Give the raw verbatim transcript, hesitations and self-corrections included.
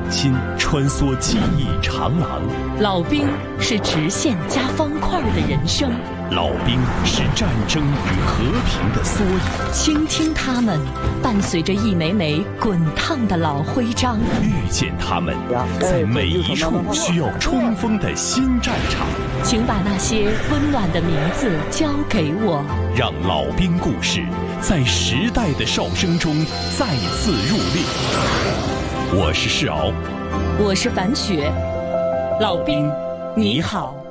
心，穿梭记忆长廊。 老兵是直线加方块的人生， 老兵是战争与和平的缩影。 倾听他们，伴随着一枚枚滚烫的老徽章。 遇见他们，在每一处需要冲锋的新战场。 请把那些温暖的名字交给我， 让老兵故事在时代的哨声中再次入列。我是世鳌， 我是樊雪，老兵，你好。